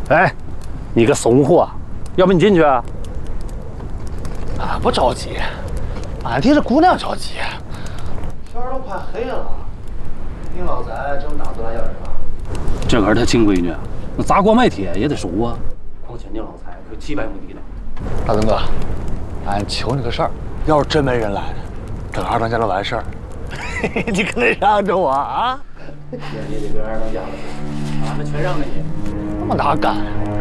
哎，你个怂货，要不你进去啊？ 俺不着急，俺替这姑娘着急。天都快黑了，宁老宅正打算要人吧？ 这可是他亲闺女，那砸锅卖铁也得熟啊。况且宁老财可700亩地呢。 大东哥，俺求你个事儿，要是真没人来，跟二当家的完事儿，你可得让着我啊！ 那你得跟二当家的，俺们全让着你。 我哪敢呀？